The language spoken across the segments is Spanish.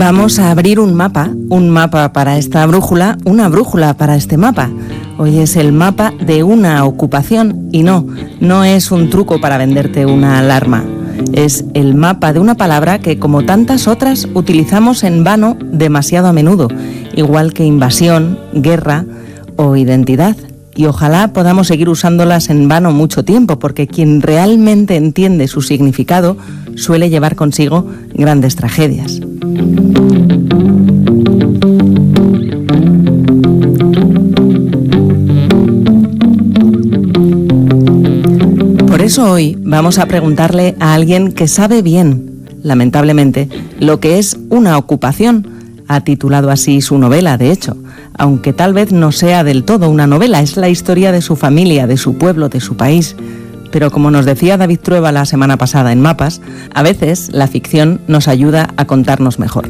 Vamos a abrir un mapa para esta brújula, una brújula para este mapa. Hoy es el mapa de una ocupación y no es un truco para venderte una alarma. Es el mapa de una palabra que, como tantas otras, utilizamos en vano demasiado a menudo, igual que invasión, guerra o identidad. Y ojalá podamos seguir usándolas en vano mucho tiempo, porque quien realmente entiende su significado suele llevar consigo grandes tragedias. Por eso hoy vamos a preguntarle a alguien que sabe bien, lamentablemente, lo que es una ocupación. Ha titulado así su novela, de hecho, aunque tal vez no sea del todo una novela, es la historia de su familia, de su pueblo, de su país. Pero como nos decía David Trueba la semana pasada en Mapas, a veces la ficción nos ayuda a contarnos mejor.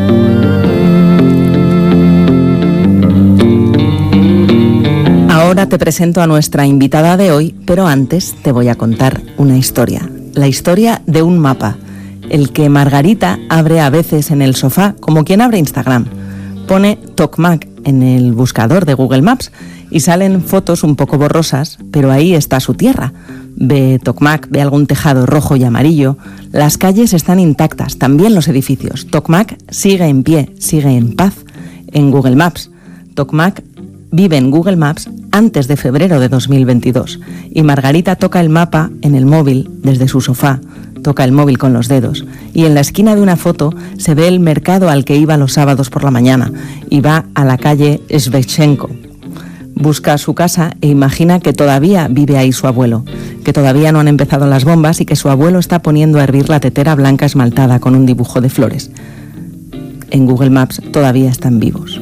Ahora te presento a nuestra invitada de hoy, pero antes te voy a contar una historia. La historia de un mapa, el que Margarita abre a veces en el sofá, como quien abre Instagram. Pone Tokmak en el buscador de Google Maps y salen fotos un poco borrosas, pero ahí está su tierra. Ve Tokmak, ve algún tejado rojo y amarillo. Las calles están intactas, también los edificios. Tokmak sigue en pie, sigue en paz en Google Maps. Tokmak vive en Google Maps antes de febrero de 2022 y Margarita toca el mapa en el móvil desde su sofá, toca el móvil con los dedos y en la esquina de una foto se ve el mercado al que iba los sábados por la mañana y va a la calle Svechenko. Busca su casa e imagina que todavía vive ahí su abuelo, que todavía no han empezado las bombas y que su abuelo está poniendo a hervir la tetera blanca esmaltada con un dibujo de flores. En Google Maps todavía están vivos.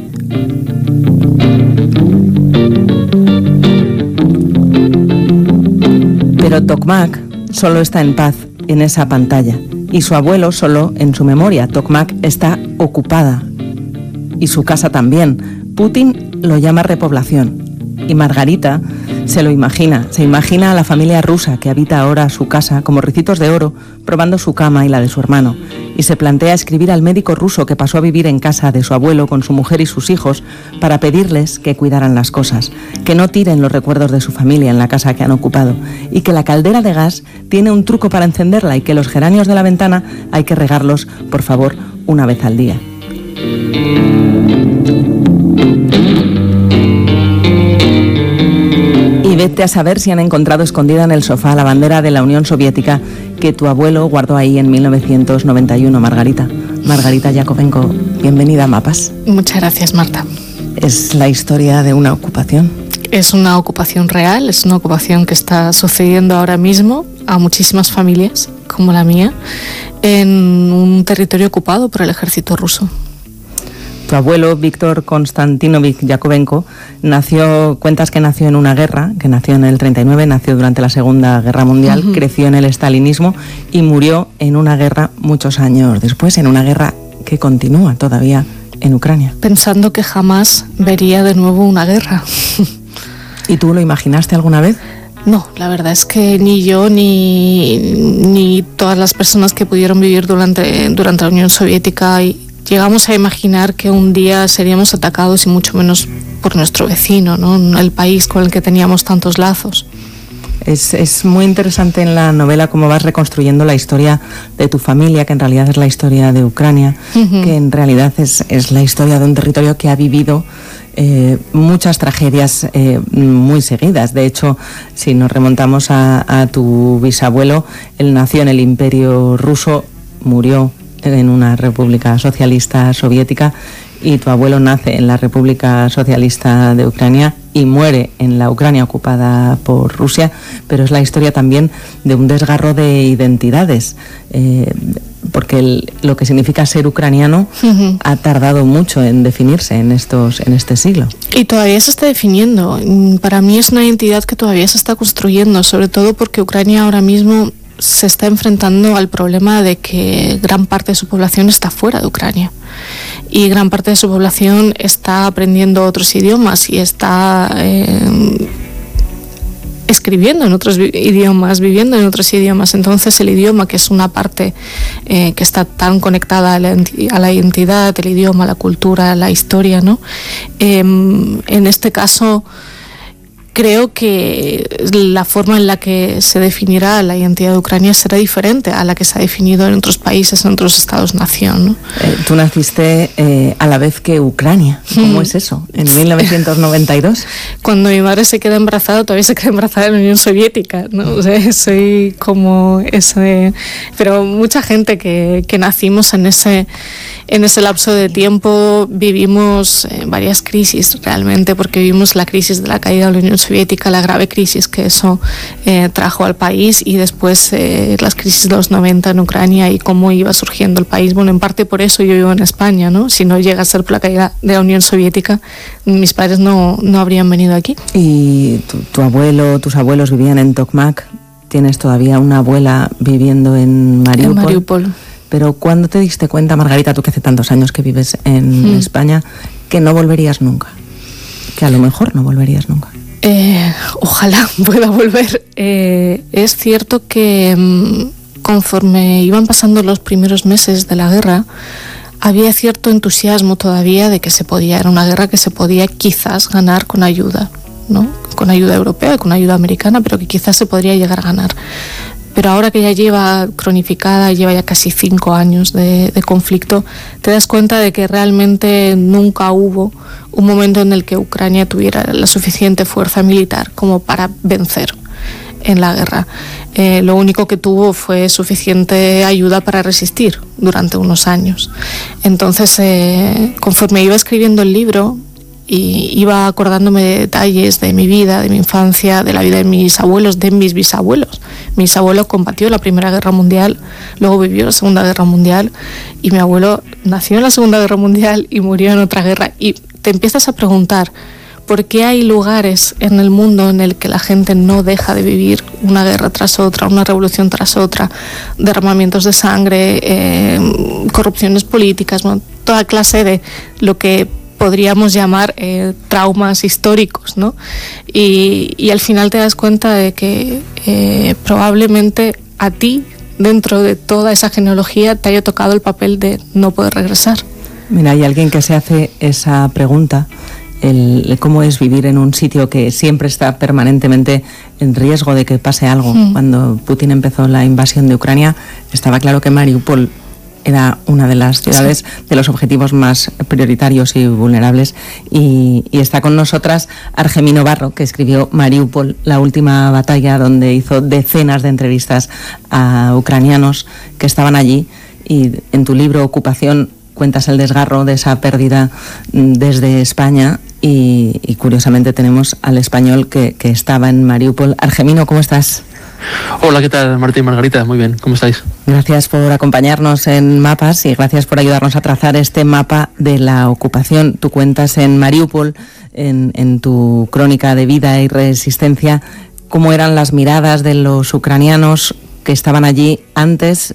Pero Tokmak solo está en paz en esa pantalla y su abuelo solo en su memoria. Tokmak está ocupada y su casa también. Putin lo llama repoblación y Margarita se imagina a la familia rusa que habita ahora su casa como ricitos de oro, probando su cama y la de su hermano, y se plantea escribir al médico ruso que pasó a vivir en casa de su abuelo con su mujer y sus hijos para pedirles que cuidaran las cosas, que no tiren los recuerdos de su familia en la casa que han ocupado, y que la caldera de gas tiene un truco para encenderla y que los geranios de la ventana hay que regarlos, por favor, una vez al día. Y vete a saber si han encontrado escondida en el sofá la bandera de la Unión Soviética que tu abuelo guardó ahí en 1991, Margarita. Margarita Yakovenko, bienvenida a Mapas. Muchas gracias, Marta. Es la historia de una ocupación. Es una ocupación real, es una ocupación que está sucediendo ahora mismo a muchísimas familias, como la mía, en un territorio ocupado por el ejército ruso. Tu abuelo, Víctor Konstantinovich Yakovenko, cuentas que nació en una guerra, que nació en el 39, nació durante la Segunda Guerra Mundial, creció en el estalinismo y murió en una guerra muchos años después, en una guerra que continúa todavía en Ucrania. Pensando que jamás vería de nuevo una guerra. ¿Y tú lo imaginaste alguna vez? No, la verdad es que ni yo ni todas las personas que pudieron vivir durante la Unión Soviética llegamos a imaginar que un día seríamos atacados y mucho menos por nuestro vecino, ¿no? El país con el que teníamos tantos lazos. Es muy interesante en la novela cómo vas reconstruyendo la historia de tu familia, que en realidad es la historia de Ucrania, que en realidad es la historia de un territorio que ha vivido muchas tragedias muy seguidas. De hecho, si nos remontamos a tu bisabuelo, él nació en el Imperio Ruso, murió en una república socialista soviética, y tu abuelo nace en la República Socialista de Ucrania y muere en la Ucrania ocupada por Rusia, pero es la historia también de un desgarro de identidades, porque lo que significa ser ucraniano ha tardado mucho en definirse en este siglo. Y todavía se está definiendo. Para mí es una identidad que todavía se está construyendo, sobre todo porque Ucrania ahora mismo se está enfrentando al problema de que gran parte de su población está fuera de Ucrania y gran parte de su población está aprendiendo otros idiomas y está escribiendo en otros idiomas, viviendo en otros idiomas. Entonces el idioma, que es una parte que está tan conectada a la identidad, el idioma, la cultura, la historia, ¿no? En este caso, creo que la forma en la que se definirá la identidad de Ucrania será diferente a la que se ha definido en otros países, en otros estados-nación, ¿no? Tú naciste a la vez que Ucrania. ¿Cómo es eso? ¿En 1992? Cuando mi madre se queda embarazada, todavía se queda embarazada en la Unión Soviética, ¿no? O sea, soy como ese... Pero mucha gente que nacimos en ese lapso de tiempo vivimos varias crisis realmente, porque vivimos la crisis de la caída de la Unión Soviética, la grave crisis que eso trajo al país, y después las crisis de los 90 en Ucrania y cómo iba surgiendo el país. Bueno, en parte por eso yo vivo en España, ¿no? Si no llega a ser por la caída de la Unión Soviética, mis padres no habrían venido aquí. ¿Y tu abuelo, tus abuelos vivían en Tokmak? ¿Tienes todavía una abuela viviendo en Mariupol? En Mariupol. Pero ¿cuándo te diste cuenta, Margarita, tú que hace tantos años que vives en España, que no volverías nunca? Que a lo mejor no volverías nunca. Ojalá pueda volver. Es cierto que conforme iban pasando los primeros meses de la guerra, había cierto entusiasmo todavía de que era una guerra que se podía quizás ganar con ayuda, ¿no? Con ayuda europea, con ayuda americana, pero que quizás se podría llegar a ganar. Pero ahora que ya lleva cronificada, lleva ya casi 5 años de conflicto, te das cuenta de que realmente nunca hubo un momento en el que Ucrania tuviera la suficiente fuerza militar como para vencer en la guerra. Lo único que tuvo fue suficiente ayuda para resistir durante unos años. Entonces, conforme iba escribiendo el libro, y iba acordándome de detalles de mi vida, de mi infancia, de la vida de mis abuelos, de mis bisabuelos. Mi bisabuelo combatió la Primera Guerra Mundial, luego vivió la Segunda Guerra Mundial, y mi abuelo nació en la Segunda Guerra Mundial y murió en otra guerra. Y te empiezas a preguntar por qué hay lugares en el mundo en el que la gente no deja de vivir una guerra tras otra, una revolución tras otra, derramamientos de sangre, corrupciones políticas, bueno, toda clase de lo que podríamos llamar traumas históricos, ¿no? Y al final te das cuenta de que probablemente a ti, dentro de toda esa genealogía, te haya tocado el papel de no poder regresar. Mira, hay alguien que se hace esa pregunta, cómo es vivir en un sitio que siempre está permanentemente en riesgo de que pase algo. Cuando Putin empezó la invasión de Ucrania, estaba claro que Mariupol era una de las ciudades de los objetivos más prioritarios y vulnerables, y está con nosotras Argemino Barro, que escribió Mariupol, la última batalla, donde hizo decenas de entrevistas a ucranianos que estaban allí, y en tu libro Ocupación cuentas el desgarro de esa pérdida desde España, y curiosamente tenemos al español que estaba en Mariupol. Argemino, ¿cómo estás? Hola, ¿qué tal, Martín y Margarita? Muy bien, ¿cómo estáis? Gracias por acompañarnos en Mapas y gracias por ayudarnos a trazar este mapa de la ocupación. Tú cuentas en Mariupol, en tu crónica de vida y resistencia, cómo eran las miradas de los ucranianos que estaban allí antes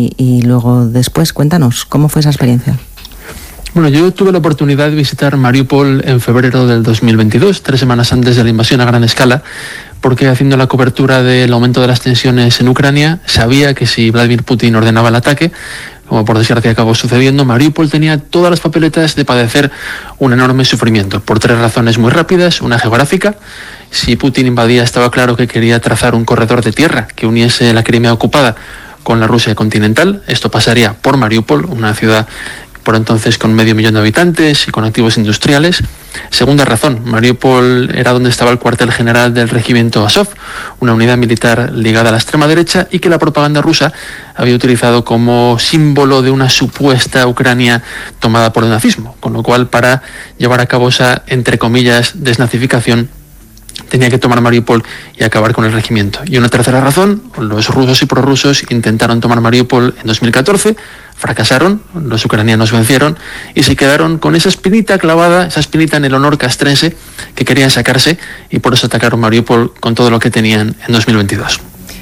y luego después. Cuéntanos, ¿cómo fue esa experiencia? Bueno, yo tuve la oportunidad de visitar Mariupol en febrero del 2022, 3 semanas antes de la invasión a gran escala, porque haciendo la cobertura del aumento de las tensiones en Ucrania, sabía que si Vladimir Putin ordenaba el ataque, como por desgracia acabó sucediendo, Mariupol tenía todas las papeletas de padecer un enorme sufrimiento, por 3 razones muy rápidas. Una geográfica: si Putin invadía, estaba claro que quería trazar un corredor de tierra que uniese la Crimea ocupada con la Rusia continental. Esto pasaría por Mariupol, una ciudad por entonces con 500.000 de habitantes y con activos industriales. Segunda razón, Mariupol era donde estaba el cuartel general del regimiento Azov, una unidad militar ligada a la extrema derecha y que la propaganda rusa había utilizado como símbolo de una supuesta Ucrania tomada por el nazismo, con lo cual, para llevar a cabo esa, entre comillas, desnazificación, tenía que tomar Mariupol y acabar con el regimiento. Y una tercera razón, los rusos y prorrusos intentaron tomar Mariupol en 2014, fracasaron, los ucranianos vencieron y se quedaron con esa espinita clavada, esa espinita en el honor castrense que querían sacarse, y por eso atacaron Mariupol con todo lo que tenían en 2022.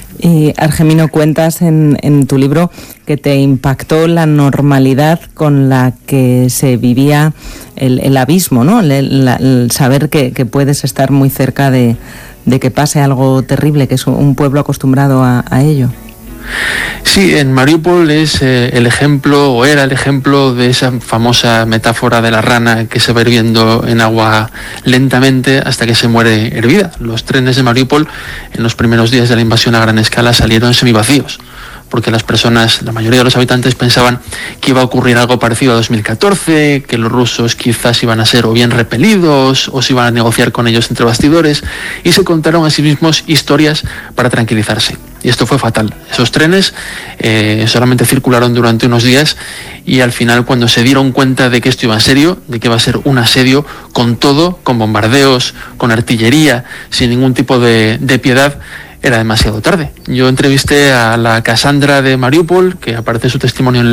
Y Argemino, cuentas en tu libro que te impactó la normalidad con la que se vivía el abismo, ¿no? El saber que puedes estar muy cerca de de que pase algo terrible, que es un pueblo acostumbrado a ello. Sí, en Mariupol es el ejemplo, o era el ejemplo de esa famosa metáfora de la rana que se va hirviendo en agua lentamente hasta que se muere hervida. Los trenes de Mariupol en los primeros días de la invasión a gran escala salieron semivacíos, porque las personas, la mayoría de los habitantes pensaban que iba a ocurrir algo parecido a 2014, que los rusos quizás iban a ser o bien repelidos o se iban a negociar con ellos entre bastidores, y se contaron a sí mismos historias para tranquilizarse. Y esto fue fatal. Esos trenes solamente circularon durante unos días y al final, cuando se dieron cuenta de que esto iba en serio, de que iba a ser un asedio con todo, con bombardeos, con artillería, sin ningún tipo de piedad, era demasiado tarde. Yo entrevisté a la Cassandra de Mariupol, que aparece su testimonio en